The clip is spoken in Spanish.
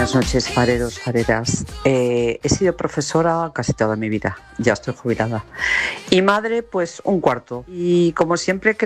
Buenas noches, fareros, fareras. He sido profesora casi toda mi vida, ya estoy jubilada. Y madre, pues un cuarto. Y como siempre